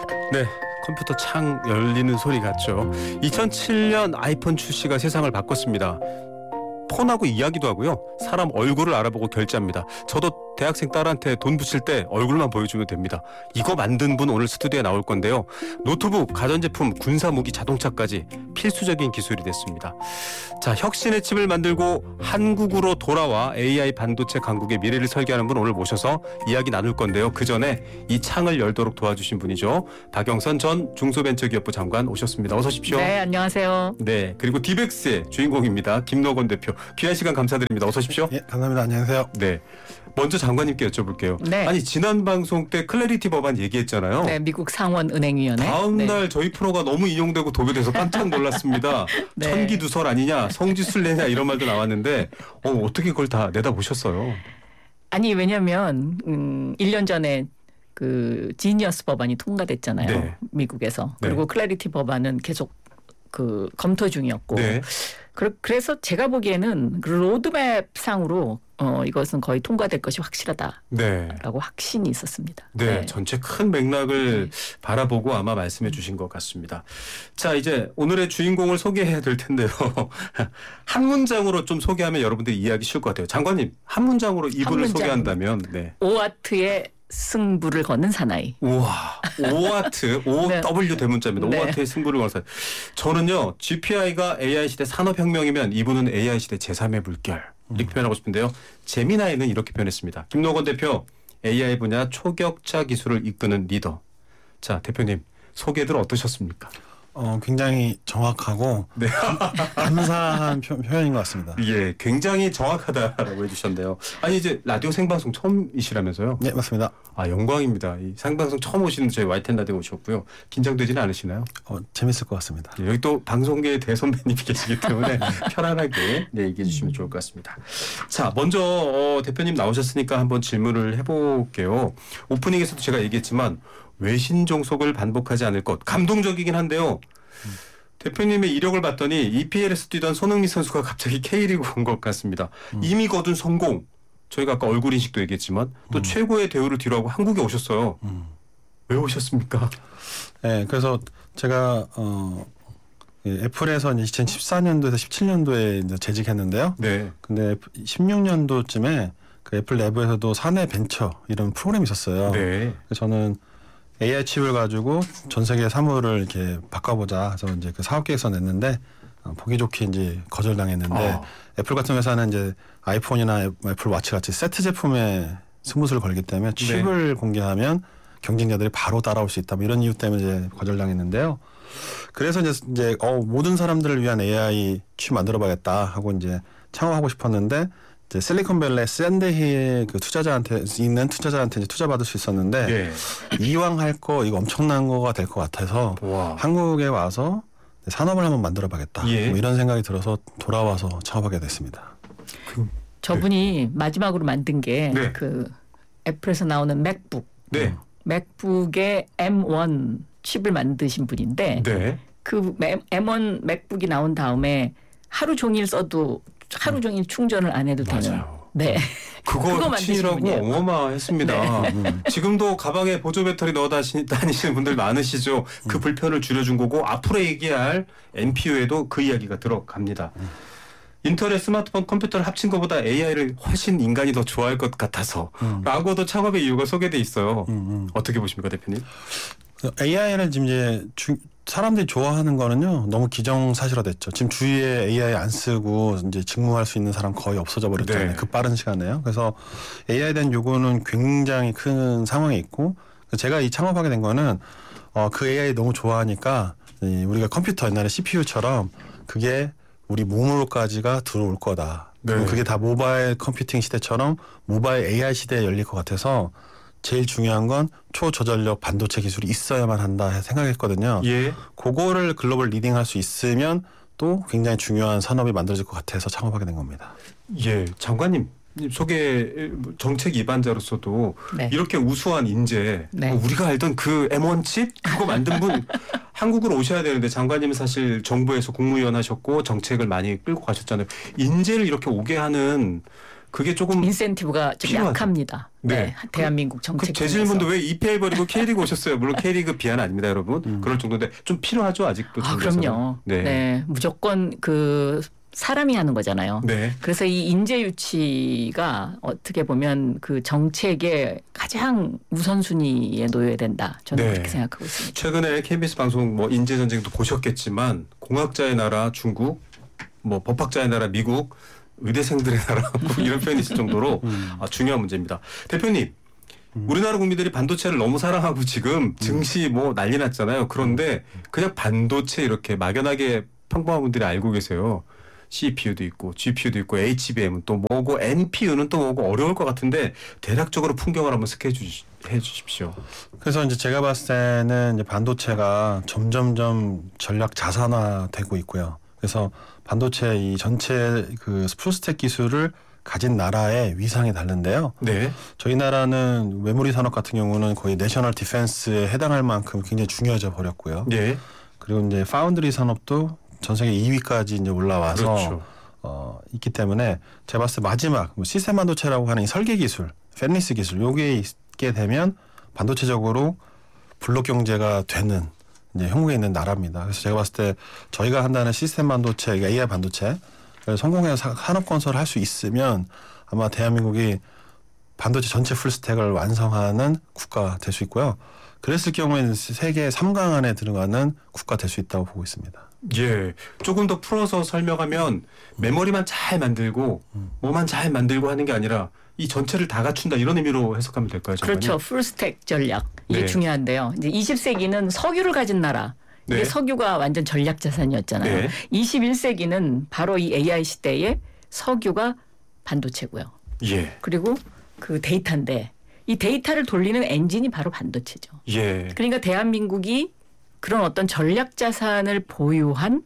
네, 컴퓨터 창 열리는 소리 같죠. 2007년 아이폰 출시가 세상을 바꿨습니다. 폰하고 이야기도 하고요. 사람 얼굴을 알아보고 결제합니다. 저도 대학생 딸한테 돈 붙일 때 얼굴만 보여주면 됩니다. 이거 만든 분 오늘 스튜디오에 나올 건데요. 노트북, 가전제품, 군사무기, 자동차까지 필수적인 기술이 됐습니다. 자, 혁신의 칩을 만들고 한국으로 돌아와 AI 반도체 강국의 미래를 설계하는 분 오늘 모셔서 이야기 나눌 건데요. 그 전에 이 창을 열도록 도와주신 분이죠. 박영선 전 중소벤처기업부 장관 오셨습니다. 어서 오십시오. 네, 안녕하세요. 네, 그리고 디벡스의 주인공입니다. 김노건 대표. 귀한 시간 감사드립니다. 어서 오십시오. 예, 감사합니다. 안녕하세요. 네, 먼저 장관님께 여쭤볼게요. 네. 아니, 지난 방송 때 클래리티 법안 얘기했잖아요. 네, 미국 상원은행위원회. 다음 네. 날 저희 프로가 너무 인용되고 도배돼서 깜짝 놀랐습니다. 네. 천기두설 아니냐, 성지순례냐 이런 말도 나왔는데 어떻게 그걸 다 내다보셨어요? 아니, 왜냐면 1년 전에 그 지니어스 법안이 통과됐잖아요. 네. 미국에서. 네. 그리고 클래리티 법안은 계속 그 검토 중이었고. 네. 그래서 제가 보기에는 그 로드맵 상으로 이것은 거의 통과될 것이 확실하다라고 네. 확신이 있었습니다. 네, 전체 큰 맥락을 네. 바라보고 아마 말씀해 주신 것 같습니다. 자, 이제 오늘의 주인공을 소개해야 될 텐데요. 한 문장으로 좀 소개하면 여러분들이 이해하기 쉬울 것 같아요. 장관님, 한 문장으로 이분을 소개한다면. 네. 오아트의 승부를 거는 사나이. 우와, 오아트, OW 대문자입니다. 네. 오아트의 승부를 거는 사나이. 저는요, GPI가 AI 시대 산업혁명이면 이분은 AI 시대 제3의 물결. 이렇게 표현하고 싶은데요. 재미나이는 이렇게 표현했습니다. 김노건 대표, AI 분야 초격차 기술을 이끄는 리더. 자, 대표님, 소개들 어떠셨습니까? 굉장히 정확하고 네. 감사한 표현인 것 같습니다. 예, 굉장히 정확하다라고 해주셨는데요. 아니, 이제 라디오 생방송 처음이시라면서요? 네, 맞습니다. 아, 영광입니다. 이 생방송 처음 오시는 저희 YTN 라디오 오셨고요. 긴장되지는 않으시나요? 재밌을 것 같습니다. 예, 여기 또 방송계의 대선배님이 계시기 때문에 편안하게 얘기해 주시면 좋을 것 같습니다. 자, 먼저 대표님 나오셨으니까 한번 질문을 해볼게요. 오프닝에서도 제가 얘기했지만 외신 종속을 반복하지 않을 것. 감동적이긴 한데요. 대표님의 이력을 봤더니 EPL에서 뛰던 손흥민 선수가 갑자기 K리그 온 것 같습니다. 이미 거둔 성공. 저희가 아까 얼굴 인식도 얘기했지만 또 최고의 대우를 뒤로하고 한국에 오셨어요. 왜 오셨습니까? 네, 그래서 제가 애플에서 2014년도에서 17년도에 이제 재직했는데요. 네. 근데 16년도쯤에 그 애플 내부에서도 사내 벤처 이런 프로그램이 있었어요. 네. 그래서 저는 AI 칩을 가지고 전 세계 사물을 이렇게 바꿔보자 해서 이제 그 사업 계획서 냈는데 보기 좋게 이제 거절당했는데 애플 같은 회사는 이제 아이폰이나 애플 워치 같이 세트 제품에 승부수를 걸기 때문에 칩을 공개하면 경쟁자들이 바로 따라올 수 있다. 뭐 이런 이유 때문에 이제 거절당했는데요. 그래서 이제 모든 사람들을 위한 AI 칩 만들어봐야겠다 하고 이제 창업하고 싶었는데. 실리콘밸리 샌드힐 그 투자자한테 이제 투자 받을 수 있었는데 네. 이왕 할 거 이거 엄청난 거가 될 것 같아서 와. 한국에 와서 산업을 한번 만들어봐야겠다. 예. 뭐 이런 생각이 들어서 돌아와서 창업하게 됐습니다. 저분이 마지막으로 만든 게 네. 그 애플에서 나오는 맥북. 네. 맥북의 M1 칩을 만드신 분인데 네. 그 M1 맥북이 나온 다음에 하루 종일 써도 하루 종일 충전을 안 해도 되는. 맞아요. 네. 그거 만드신 혁신이라고 분이에요. 어마어마했습니다. 지금도 가방에 보조 배터리 넣어 다니시는 분들 많으시죠. 그 불편을 줄여준 거고 앞으로 얘기할 NPU에도 그 이야기가 들어갑니다. 인터넷, 스마트폰, 컴퓨터를 합친 것보다 AI를 훨씬 인간이 더 좋아할 것 같아서 라고도 창업의 이유가 소개돼 있어요. 어떻게 보십니까, 대표님? AI를 지금 이제 사람들이 좋아하는 거는요 너무 기정사실화됐죠. 지금 주위에 AI 안 쓰고 이제 직무할 수 있는 사람 거의 없어져 버렸잖아요. 네. 그 빠른 시간에요. 그래서 AI에 대한 요구는 굉장히 큰 상황에 있고 제가 이 창업하게 된 거는 그 AI 너무 좋아하니까 우리가 컴퓨터 옛날에 CPU처럼 그게 우리 몸으로까지가 들어올 거다. 네. 그게 다 모바일 컴퓨팅 시대처럼 모바일 AI 시대에 열릴 것 같아서 제일 중요한 건 초저전력 반도체 기술이 있어야만 한다 생각했거든요. 예. 그거를 글로벌 리딩할 수 있으면 또 굉장히 중요한 산업이 만들어질 것 같아서 창업하게 된 겁니다. 예, 장관님 소개 정책 입안자로서도 네. 이렇게 우수한 인재, 네. 우리가 알던 그 M1 칩 그거 만든 분 한국으로 오셔야 되는데 장관님은 사실 정부에서 국무위원 하셨고 정책을 많이 끌고 가셨잖아요. 인재를 이렇게 오게 하는 그게 조금 인센티브가 좀 필요하죠. 약합니다. 네. 대한민국 정책. 제 질문도 왜 EPL 버리고 K리그 오셨어요? 물론 K리그 비하는 아닙니다, 여러분. 그럴 정도인데 좀 필요하죠, 아직도. 그럼요. 네. 무조건 그 사람이 하는 거잖아요. 네. 그래서 이 인재 유치가 어떻게 보면 그 정책의 가장 우선순위에 놓여야 된다. 저는 네. 그렇게 생각하고 있습니다. 최근에 KBS 방송 뭐 인재 전쟁도 보셨겠지만 공학자의 나라 중국, 뭐 법학자의 나라 미국, 의대생들의 나라 뭐 이런 표현이 있을 정도로 중요한 문제입니다. 대표님, 우리나라 국민들이 반도체를 너무 사랑하고 지금 증시 뭐 난리 났잖아요. 그런데 그냥 반도체 이렇게 막연하게 평범한 분들이 알고 계세요. CPU도 있고 GPU도 있고 HBM은 또 뭐고 NPU는 또 뭐고 어려울 것 같은데 대략적으로 풍경을 한번 스케치해 주십시오. 그래서 이제 제가 봤을 때는 이제 반도체가 점점점 전략 자산화되고 있고요. 그래서 반도체 이 전체 그 풀스택 기술을 가진 나라의 위상이 다른데요. 네. 저희 나라는 메모리 산업 같은 경우는 거의 내셔널 디펜스에 해당할 만큼 굉장히 중요해져 버렸고요. 네. 그리고 이제 파운드리 산업도 전 세계 2위까지 이제 올라와서 그렇죠. 있기 때문에 제가 봤을 때 마지막 뭐 시스템 반도체라고 하는 이 설계 기술, 팹리스 기술 요게 있게 되면 반도체적으로 블록 경제가 되는 이제 형국에 있는 나라입니다. 그래서 제가 봤을 때 저희가 한다는 시스템 반도체, 그러니까 AI 반도체 성공해서 산업 건설을 할 수 있으면 아마 대한민국이 반도체 전체 풀스택을 완성하는 국가가 될 수 있고요. 그랬을 경우에는 세계 3강 안에 들어가는 국가 될 수 있다고 보고 있습니다. 예, 조금 더 풀어서 설명하면 메모리만 잘 만들고 뭐만 잘 만들고 하는 게 아니라 이 전체를 다 갖춘다 이런 의미로 해석하면 될까요? 장관님? 그렇죠. 풀스택 전략. 이게 네. 중요한데요. 이제 20세기는 석유를 가진 나라. 이게 네. 석유가 완전 전략 자산이었잖아요. 네. 21세기는 바로 이 AI 시대에 석유가 반도체고요. 예, 그리고 그 데이터인데 이 데이터를 돌리는 엔진이 바로 반도체죠. 예, 그러니까 대한민국이 그런 어떤 전략 자산을 보유한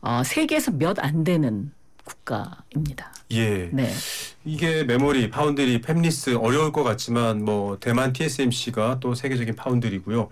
세계에서 몇 안 되는 국가입니다. 예. 네. 이게 메모리, 파운드리, 팹리스 어려울 것 같지만 뭐 대만 TSMC가 또 세계적인 파운드리고요.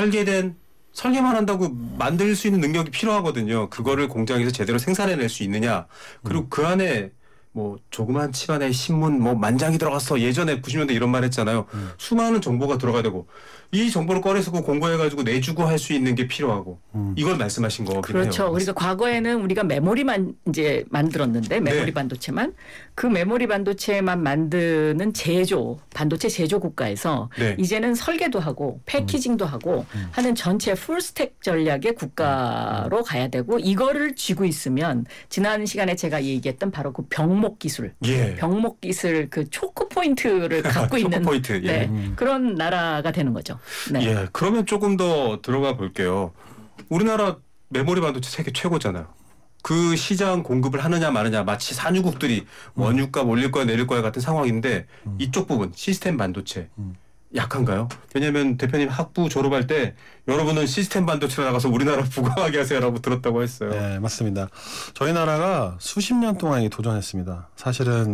설계만 한다고 만들 수 있는 능력이 필요하거든요. 그거를 공장에서 제대로 생산해낼 수 있느냐. 그리고 그 안에 뭐 조그만 칩안에 신문 뭐 만장이 들어갔어. 예전에 90년대 이런 말 했잖아요. 수많은 정보가 들어가야 되고 이 정보를 꺼내서 공부해가지고 내주고 할 수 있는 게 필요하고 이걸 말씀하신 거긴 해요. 그렇죠. 그러니까 과거에는 우리가 메모리만 이제 만들었는데 메모리 네. 반도체만 그 메모리 반도체만 만드는 반도체 제조 국가에서 네. 이제는 설계도 하고 패키징도 하고 하는 전체 풀스택 전략의 국가로 가야 되고 이거를 쥐고 있으면 지난 시간에 제가 얘기했던 바로 그 병목 기술, 예. 병목 기술 그 초크 포인트를 갖고 있는 초크 포인트. 예. 네, 그런 나라가 되는 거죠. 네. 예, 그러면 조금 더 들어가 볼게요. 우리나라 메모리 반도체 세계 최고잖아요. 그 시장 공급을 하느냐 마느냐 마치 산유국들이 원유값 올릴 거야 내릴 거야 같은 상황인데 이쪽 부분 시스템 반도체 약한가요? 왜냐하면 대표님 학부 졸업할 때 여러분은 시스템 반도체로 나가서 우리나라 부강하게 하세요라고 들었다고 했어요. 네, 맞습니다. 저희 나라가 수십 년 동안 도전했습니다. 사실은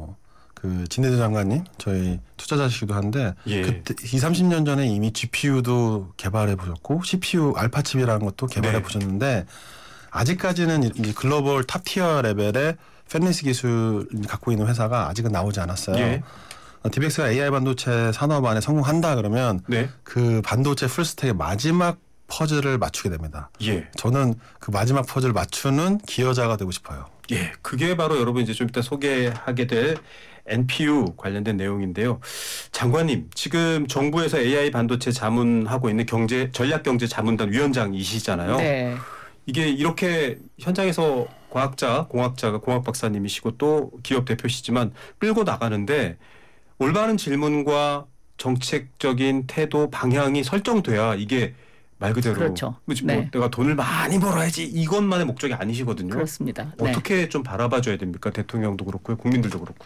그 진대주 장관님 저희 투자자시기도 한데 예. 그때 20-30년 전에 이미 GPU도 개발해 보셨고 CPU 알파칩이라는 것도 개발해 네. 보셨는데 아직까지는 이제 글로벌 탑티어 레벨의 팹리스 기술 갖고 있는 회사가 아직은 나오지 않았어요. 예. DBX가 AI 반도체 산업 안에 성공한다 그러면 네. 그 반도체 풀스택의 마지막 퍼즐을 맞추게 됩니다. 예. 저는 그 마지막 퍼즐을 맞추는 기여자가 되고 싶어요. 예. 그게 바로 여러분 이제 좀 이따 소개하게 될 NPU 관련된 내용인데요. 장관님, 지금 정부에서 AI 반도체 자문하고 있는 전략경제 자문단 위원장이시잖아요. 네. 이게 이렇게 현장에서 공학자가 공학 박사님이시고 또 기업 대표시지만 끌고 나가는데 올바른 질문과 정책적인 태도 방향이 설정돼야 이게 말 그대로 그렇죠. 뭐 네. 내가 돈을 많이 벌어야지 이것만의 목적이 아니시거든요. 그렇습니다. 네. 어떻게 좀 바라봐줘야 됩니까? 대통령도 그렇고요. 국민들도 그렇고.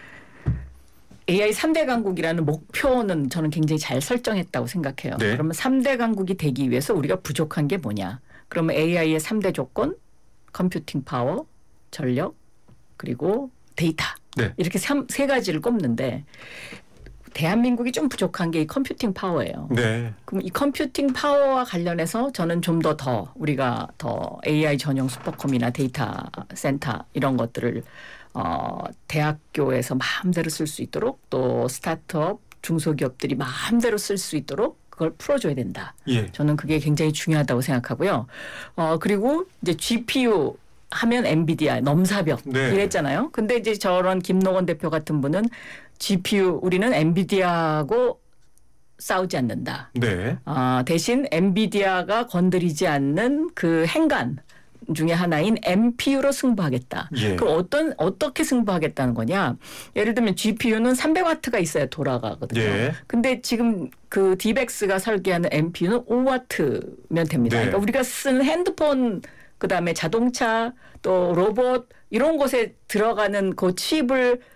AI 3대 강국이라는 목표는 저는 굉장히 잘 설정했다고 생각해요. 네. 그러면 3대 강국이 되기 위해서 우리가 부족한 게 뭐냐. 그러면 AI의 3대 조건, 컴퓨팅 파워, 전력, 그리고 데이터. 네. 이렇게 세 가지를 꼽는데 대한민국이 좀 부족한 게 이 컴퓨팅 파워예요. 네. 그럼 이 컴퓨팅 파워와 관련해서 저는 좀 우리가 더 AI 전용 슈퍼컴이나 데이터 센터 이런 것들을 대학교에서 마음대로 쓸 수 있도록 또 스타트업 중소기업들이 마음대로 쓸 수 있도록 그걸 풀어줘야 된다. 예. 저는 그게 굉장히 중요하다고 생각하고요. 그리고 이제 GPU 하면 엔비디아 넘사벽 네. 이랬잖아요. 근데 이제 저런 김노건 대표 같은 분은 GPU 우리는 엔비디아하고 싸우지 않는다. 네. 대신 엔비디아가 건드리지 않는 그 행간 중에 하나인 MPU로 승부하겠다. 예. 그럼 어떻게 승부하겠다는 거냐? 예를 들면 GPU는 300와트가 있어야 돌아가거든요. 예. 근데 지금 그 디벡스가 설계하는 MPU는 5와트면 됩니다. 네. 그러니까 우리가 쓰는 핸드폰 그다음에 자동차 또 로봇 이런 곳에 들어가는 그 칩을